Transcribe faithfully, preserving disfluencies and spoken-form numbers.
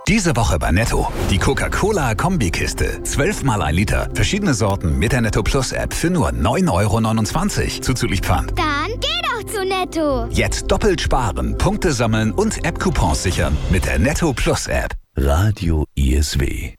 Diese Woche bei Netto. Die Coca-Cola-Kombikiste. zwölf mal ein Liter. Verschiedene Sorten mit der Netto Plus App für nur neun Euro neunundzwanzig. Zuzüglich Pfand. Dann geh doch zu Netto. Jetzt doppelt sparen, Punkte sammeln und App-Coupons sichern mit der Netto Plus App. Radio I S W